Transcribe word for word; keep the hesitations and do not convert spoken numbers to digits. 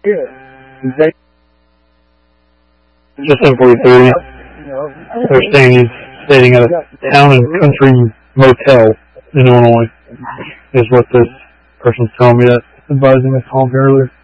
Just in forty-three, they're saying he's staying at a town and country motel in Illinois, is what this person's telling me that's advising us home earlier.